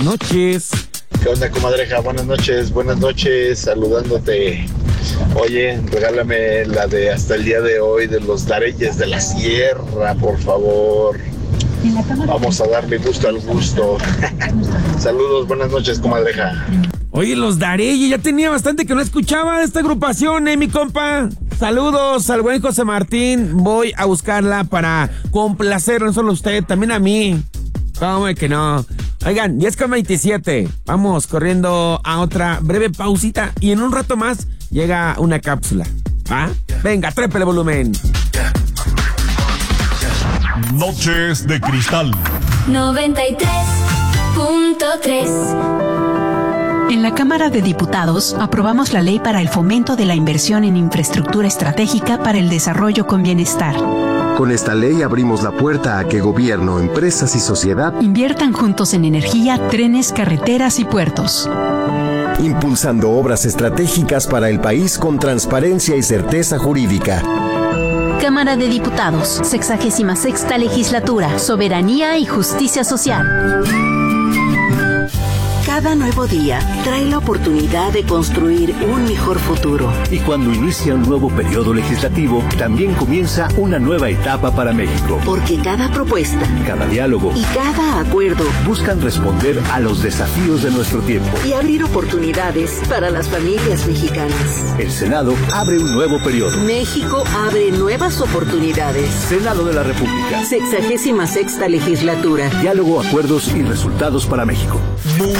noches. ¿Qué onda, comadreja? Buenas noches, saludándote. Oye, regálame la de hasta el día de hoy de los Dareyes de la Sierra, por favor. Vamos a darle gusto al gusto. Saludos, buenas noches, comadreja. Oye, los Dareyes, ya tenía bastante que no escuchaba de esta agrupación, mi compa. Saludos al buen José Martín. Voy a buscarla para complacerlo, no solo a usted, también a mí. ¿Cómo que no? Oigan, 10:27. Vamos corriendo a otra breve pausita y en un rato más llega una cápsula. ¿Ah? Venga, trépele volumen. Noches de Cristal 93.3. En la Cámara de Diputados aprobamos la ley para el fomento de la inversión en infraestructura estratégica para el desarrollo con bienestar. Con esta ley abrimos la puerta a que gobierno, empresas y sociedad inviertan juntos en energía, trenes, carreteras y puertos. Impulsando obras estratégicas para el país con transparencia y certeza jurídica. Cámara de Diputados, 66ª Legislatura, Soberanía y Justicia Social. Cada nuevo día trae la oportunidad de construir un mejor futuro. Y cuando inicia un nuevo periodo legislativo, también comienza una nueva etapa para México. Porque cada propuesta, cada diálogo y cada acuerdo buscan responder a los desafíos de nuestro tiempo y abrir oportunidades para las familias mexicanas. El Senado abre un nuevo periodo. México abre nuevas oportunidades. Senado de la República. 66ª Legislatura. Diálogo, acuerdos y resultados para México. Muy